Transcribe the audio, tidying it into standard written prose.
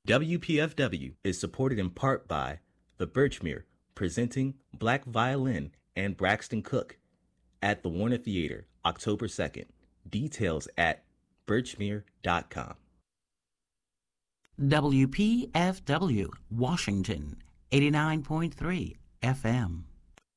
WPFW is supported in part by the Birchmere, presenting Black Violin and Braxton Cook at the Warner Theater, October 2nd. Details at birchmere.com. WPFW, Washington, 89.3 FM.